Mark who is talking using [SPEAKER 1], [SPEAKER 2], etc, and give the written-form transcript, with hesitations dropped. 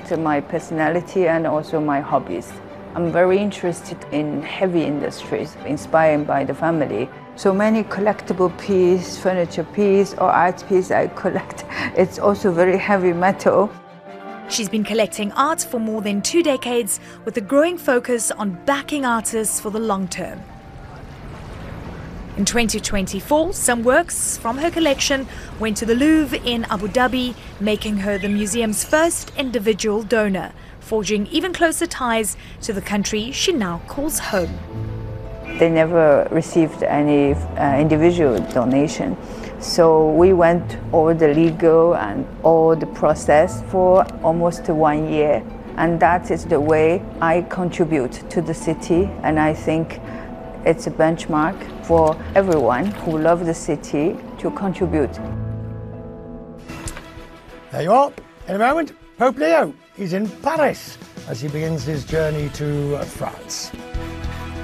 [SPEAKER 1] reflect my personality and also my hobbies. I'm very interested in heavy industries, inspired by the family. So many collectible pieces, furniture pieces or art pieces I collect. It's also very heavy metal.
[SPEAKER 2] She's been collecting art for more than 2 decades with a growing focus on backing artists for the long term. In 2024, some works from her collection went to the Louvre in Abu Dhabi, making her the museum's first individual donor, forging even closer ties to the country she now calls home.
[SPEAKER 1] They never received any individual donation. So we went over the legal and all the process for almost 1 year. And that is the way I contribute to the city. And I think it's a benchmark for everyone who loves the city to contribute.
[SPEAKER 3] There you are. In a moment, Pope Leo is in Paris as he begins his journey to France.